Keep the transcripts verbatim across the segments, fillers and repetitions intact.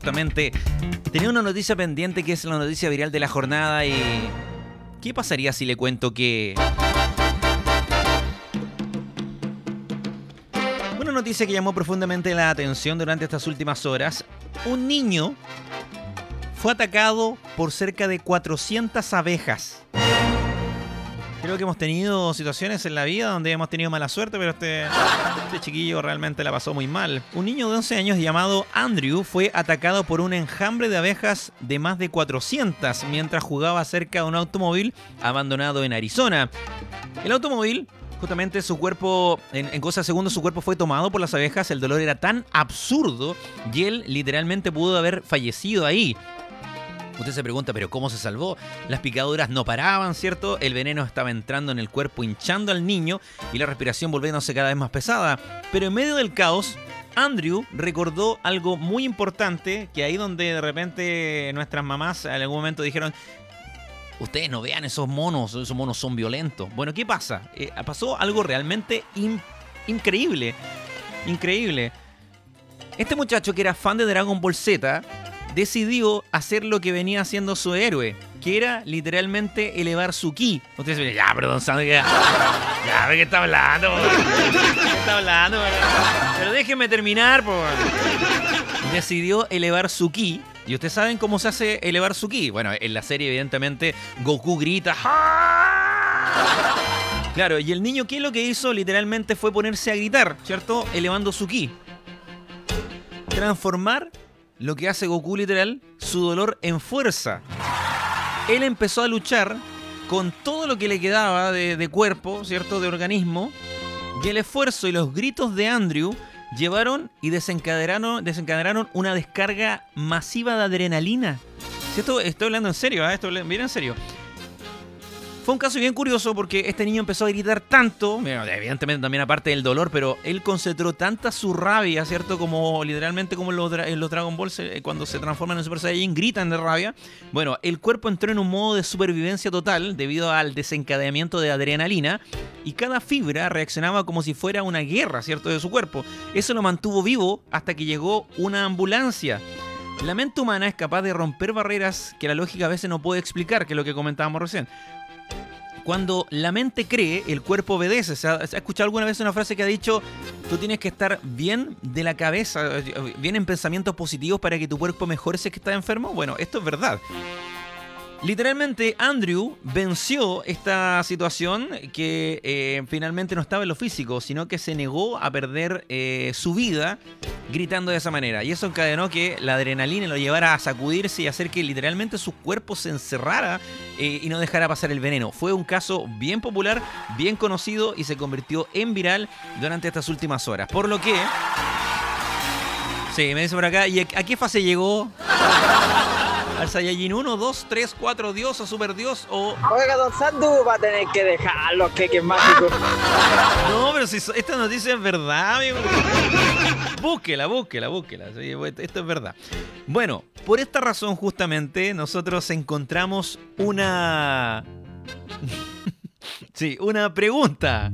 justamente tenía una noticia pendiente que es la noticia viral de la jornada. Y ¿qué pasaría si le cuento que... Una noticia que llamó profundamente la atención durante estas últimas horas. Un niño fue atacado por cerca de cuatrocientas abejas. Creo que hemos tenido situaciones en la vida donde hemos tenido mala suerte, pero este, este chiquillo realmente la pasó muy mal. Un niño de once años llamado Andrew fue atacado por un enjambre de abejas de más de cuatrocientas mientras jugaba cerca de un automóvil abandonado en Arizona. El automóvil, justamente su cuerpo, en, en cosas de segundos su cuerpo fue tomado por las abejas. El dolor era tan absurdo y él literalmente pudo haber fallecido ahí. Usted se pregunta, ¿pero cómo se salvó? Las picaduras no paraban, ¿cierto? El veneno estaba entrando en el cuerpo, hinchando al niño y la respiración volviéndose cada vez más pesada. Pero en medio del caos, Andrew recordó algo muy importante, que ahí donde de repente nuestras mamás en algún momento dijeron: ustedes no vean esos monos, esos monos son violentos. Bueno, ¿qué pasa? Eh, pasó algo realmente in- increíble. Increíble. Este muchacho que era fan de Dragon Ball Z decidió hacer lo que venía haciendo su héroe, que era literalmente elevar su ki. Ustedes se ya, pero don Sandro, ya, ya, ¿de qué está hablando? ¿Qué está hablando? Pero déjenme terminar, por Decidió elevar su ki. ¿Y ustedes saben cómo se hace elevar su ki? Bueno, en la serie, evidentemente, Goku grita ¡ah! Claro, y el niño, ¿qué es lo que hizo? Literalmente fue ponerse a gritar, ¿cierto? Elevando su ki. Transformar lo que hace Goku, literal, su dolor en fuerza. Él empezó a luchar con todo lo que le quedaba de, de cuerpo, ¿cierto? De organismo. Y el esfuerzo y los gritos de Andrew llevaron y desencadenaron, desencadenaron una descarga masiva de adrenalina. ¿Cierto? Estoy hablando en serio, ¿eh? Estoy bien en serio. Fue un caso bien curioso porque este niño empezó a gritar tanto, bueno, evidentemente también aparte del dolor, pero él concentró tanta su rabia, ¿cierto? Como literalmente como en los, en los Dragon Ball, cuando se transforman en Super Saiyajin, gritan de rabia. Bueno, el cuerpo entró en un modo de supervivencia total debido al desencadenamiento de adrenalina y cada fibra reaccionaba como si fuera una guerra, ¿cierto? De su cuerpo. Eso lo mantuvo vivo hasta que llegó una ambulancia. La mente humana es capaz de romper barreras que la lógica a veces no puede explicar, que es lo que comentábamos recién. Cuando la mente cree, el cuerpo obedece. ¿Se ha, ¿Se ha escuchado alguna vez una frase que ha dicho: tú tienes que estar bien de la cabeza, bien en pensamientos positivos para que tu cuerpo mejore si es que está enfermo? Bueno, esto es verdad. Literalmente, Andrew venció esta situación que eh, finalmente no estaba en lo físico, sino que se negó a perder eh, su vida gritando de esa manera. Y eso encadenó que la adrenalina lo llevara a sacudirse y hacer que literalmente su cuerpo se encerrara eh, y no dejara pasar el veneno. Fue un caso bien popular, bien conocido y se convirtió en viral durante estas últimas horas. Por lo que... Sí, me dice por acá, ¿y a qué fase llegó? ¿Al Saiyajin uno, dos, tres, cuatro, Dios o Super Dios o...? Oiga, don Sandu, va a tener que dejar los queques mágicos. No, pero si esta noticia es verdad, amigo. Búsquela, búsquela, búsquela. Esto es verdad. Bueno, por esta razón justamente nosotros encontramos una... sí, una pregunta.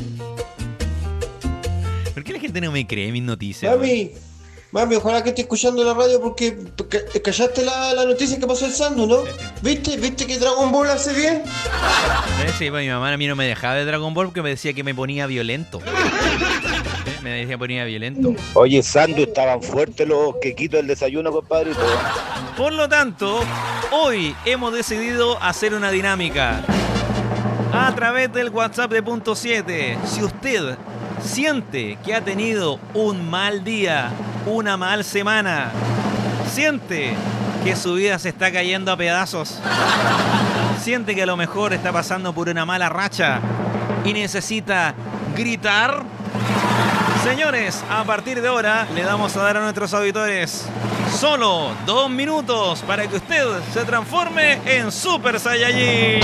¿Por qué la gente no me cree mis noticias? Mami, mami, ojalá que esté escuchando la radio porque, porque callaste la, la noticia que pasó el Sandu, ¿no? ¿Viste? ¿Viste que Dragon Ball hace bien? Sí, pues mi mamá a mí no me dejaba de Dragon Ball porque me decía que me ponía violento. Me decía que ponía violento. Oye, Sandu, estaban fuertes los quequitos del desayuno, compadrito. Por lo tanto, hoy hemos decidido hacer una dinámica. A través del WhatsApp de Punto siete. Si usted siente que ha tenido un mal día, una mal semana, siente que su vida se está cayendo a pedazos, siente que a lo mejor está pasando por una mala racha y necesita gritar, señores, a partir de ahora le damos a dar a nuestros auditores solo dos minutos para que usted se transforme en Super Saiyajin.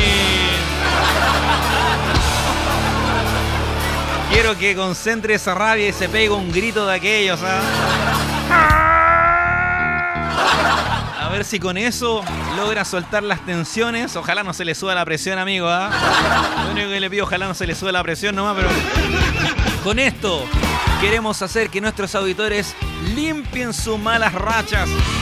Quiero que concentre esa rabia y se pegue un grito de aquellos, ¿ah? A ver si con eso logra soltar las tensiones. Ojalá no se le suba la presión, amigo, ¿ah? Lo único que le pido, ojalá no se le suba la presión nomás, pero... Con esto queremos hacer que nuestros auditores limpien sus malas rachas